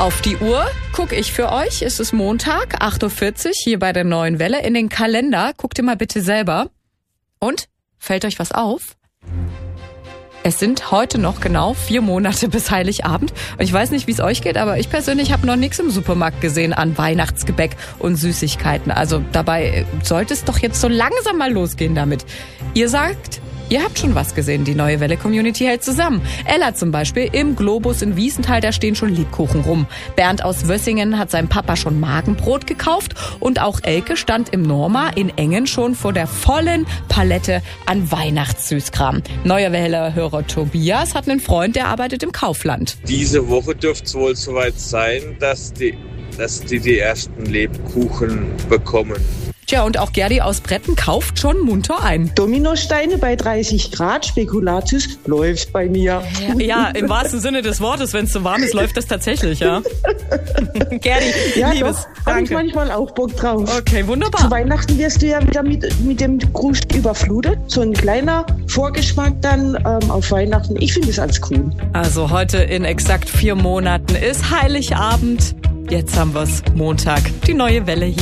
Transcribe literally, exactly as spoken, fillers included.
Auf die Uhr gucke ich für euch. Es ist Montag, acht Uhr vierzig, hier bei der Neuen Welle. In den Kalender guckt ihr mal bitte selber. Und? Fällt euch was auf? Es sind heute noch genau vier Monate bis Heiligabend. Und ich weiß nicht, wie es euch geht, aber ich persönlich habe noch nichts im Supermarkt gesehen an Weihnachtsgebäck und Süßigkeiten. Also dabei sollte es doch jetzt so langsam mal losgehen damit. Ihr sagt, ihr habt schon was gesehen. Die Neue Welle-Community hält zusammen. Ella zum Beispiel im Globus in Wiesenthal, da stehen schon Lebkuchen rum. Bernd aus Wössingen hat seinem Papa schon Magenbrot gekauft. Und auch Elke stand im Norma in Engen schon vor der vollen Palette an Weihnachtssüßkram. Neue Welle-Hörer Tobias hat einen Freund, der arbeitet im Kaufland. Diese Woche dürfte es wohl soweit sein, dass die, dass die die ersten Lebkuchen bekommen. Tja, und auch Gerdi aus Bretten kauft schon munter ein. Dominosteine bei dreißig Grad, Spekulatius läuft bei mir. Ja, ja, im wahrsten Sinne des Wortes, wenn es so warm ist, läuft das tatsächlich, ja. Gerdi, ja, Liebes, doch, habe ich danke. manchmal auch Bock drauf. Okay, wunderbar. Zu Weihnachten wirst du ja wieder mit, mit dem Gruß überflutet. So ein kleiner Vorgeschmack dann ähm, auf Weihnachten. Ich finde es als cool. Also heute in exakt vier Monaten ist Heiligabend. Jetzt haben wir's Montag. Die Neue Welle hier.